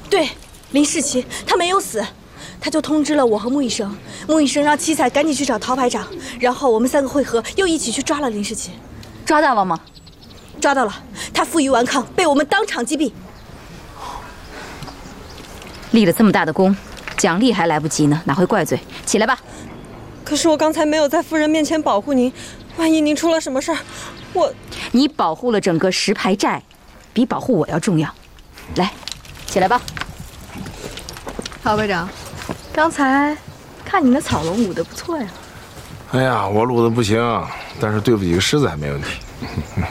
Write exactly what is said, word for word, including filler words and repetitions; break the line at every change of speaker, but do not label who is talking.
对，林世奇他没有死，他就通知了我和穆医生。穆医生让七彩赶紧去找陶排长，然后我们三个会合，又一起去抓了林世奇。
抓到了吗？
抓到了，他负隅顽抗，被我们当场击毙。
立了这么大的功，奖励还来不及呢，哪会怪罪？起来吧。
可是我刚才没有在夫人面前保护您，万一您出了什么事儿，我……
你保护了整个石牌寨，比保护我要重要。来，起来吧。
陶排长，刚才看你那草龙舞得不错呀。
哎呀，我撸的不行，但是对付几个狮子还没问题。